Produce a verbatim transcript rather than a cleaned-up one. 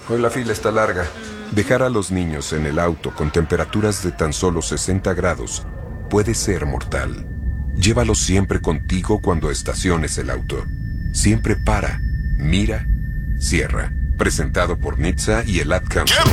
Hoy la fila está larga. Dejar a los niños en el auto con temperaturas de tan solo sesenta grados puede ser mortal. Llévalos siempre contigo cuando estaciones el auto. Siempre para, mira, cierra. Presentado por N H T S A y el Ad Council.